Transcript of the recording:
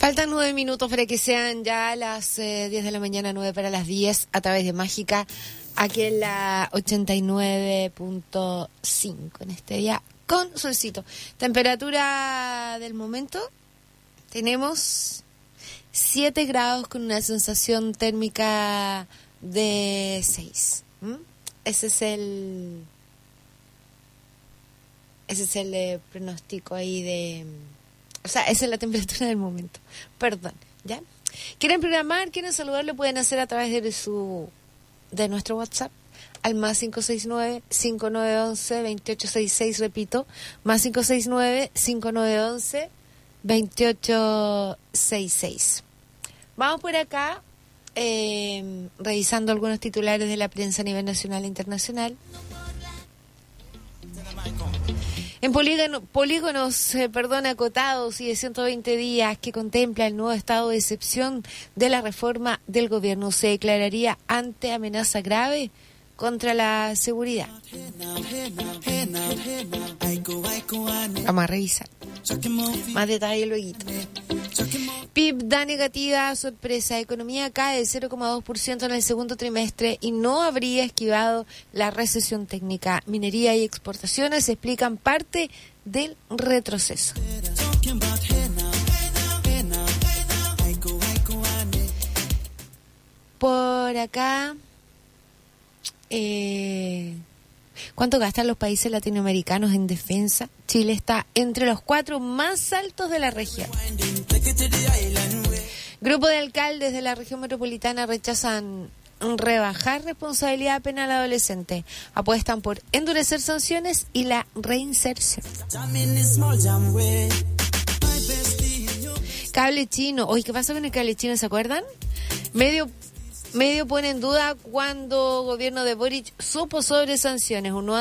Faltan 9 minutos para que sean ya las 10 de la mañana, 9 para las 10, a través de Mágica, aquí en la 89.5 en este día, con solcito. Temperatura del momento, tenemos 7 grados con una sensación térmica de 6. Ese es el pronóstico ahí de... O sea, esa es la temperatura del momento. Perdón, ¿ya? ¿Quieren programar? ¿Quieren saludar? Lo pueden hacer a través de nuestro WhatsApp al más 569-5911-2866, repito, más 569-5911-2866. Vamos por acá, revisando algunos titulares de la prensa a nivel nacional e internacional. En polígonos acotados y de 120 días que contempla el nuevo estado de excepción de la reforma del gobierno, se declararía ante amenaza grave contra la seguridad. Vamos a revisar. Más detalle luego. PIB da negativa sorpresa. Economía cae 0,2% en el segundo trimestre y no habría esquivado la recesión técnica. Minería y exportaciones explican parte del retroceso. Por acá, ¿cuánto gastan los países latinoamericanos en defensa? Chile está entre los 4 más altos de la región. Grupo de alcaldes de la región metropolitana rechazan rebajar responsabilidad penal adolescente. Apuestan por endurecer sanciones y la reinserción. Cable chino. Oye, ¿qué pasa con el cable chino? ¿Se acuerdan? Medio pone en duda cuando gobierno de Boric supo sobre sanciones. Un nuevo